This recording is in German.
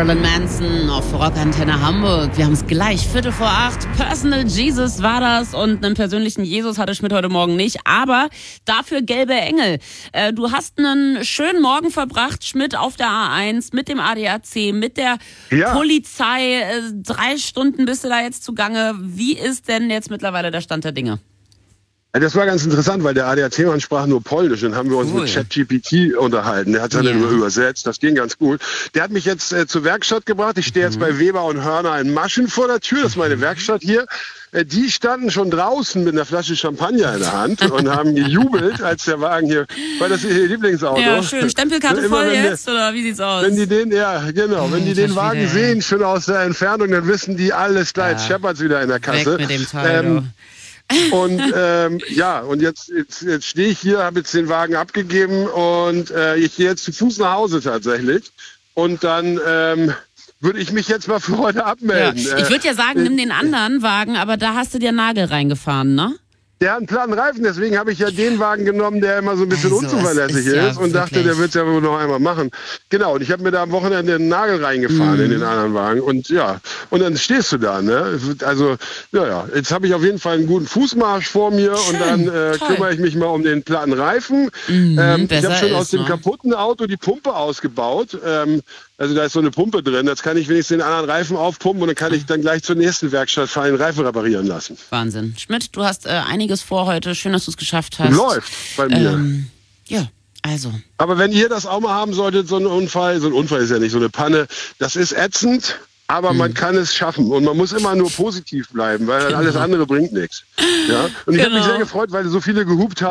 Marilyn Manson auf Rockantenne Hamburg. Wir haben es gleich, 7:45. Personal Jesus war das und einen persönlichen Jesus hatte Schmidt heute Morgen nicht, aber dafür gelbe Engel. Du hast einen schönen Morgen verbracht, Schmidt, auf der A1 mit dem ADAC, mit der Polizei. 3 Stunden bist du da jetzt zugange. Wie ist denn jetzt mittlerweile der Stand der Dinge? Das war ganz interessant, weil der ADAC-Mann sprach nur Polnisch. Dann haben wir uns mit ChatGPT unterhalten. Der hat es dann nur übersetzt. Das ging ganz gut. Der hat mich jetzt zur Werkstatt gebracht. Ich stehe jetzt bei Weber und Hörner in Maschen vor der Tür. Das ist meine Werkstatt hier. Die standen schon draußen mit einer Flasche Champagner in der Hand und haben gejubelt, als der Wagen hier, weil das ist ihr Lieblingsauto. Ja, schön. Stempelkarte voll jetzt, oder wie sieht's aus? Wenn die den, wenn die den Wagen sehen, schon aus der Entfernung, dann wissen die alles klar. Jetzt scheppert's wieder in der Kasse. Weg mit dem Teil, und und jetzt stehe ich hier, habe jetzt den Wagen abgegeben und ich gehe jetzt zu Fuß nach Hause tatsächlich. Und dann würde ich mich jetzt mal für heute abmelden. Ja. Ich würde ja sagen, nimm den anderen Wagen, aber da hast du dir einen Nagel reingefahren, ne? Der hat einen platten Reifen, deswegen habe ich ja den Wagen genommen, der immer so ein bisschen unzuverlässig ist und dachte, der wird es ja wohl noch einmal machen. Genau, und ich habe mir da am Wochenende den Nagel reingefahren in den anderen Wagen und und dann stehst du da, ne? Also, jetzt habe ich auf jeden Fall einen guten Fußmarsch vor mir. Schön, und dann kümmere ich mich mal um den platten Reifen. Ich habe schon aus dem kaputten Auto die Pumpe ausgebaut. Also da ist so eine Pumpe drin, jetzt kann ich wenigstens den anderen Reifen aufpumpen und dann kann ich dann gleich zur nächsten Werkstatt fahren, den Reifen reparieren lassen. Wahnsinn. Schmidt, du hast einiges vor heute. Schön, dass du es geschafft hast. Läuft bei mir. Also. Aber wenn ihr das auch mal haben solltet, so ein Unfall ist ja nicht so eine Panne, das ist ätzend, aber man kann es schaffen und man muss immer nur positiv bleiben, weil alles andere bringt nichts. Ja? Und ich habe mich sehr gefreut, weil so viele gehupt haben.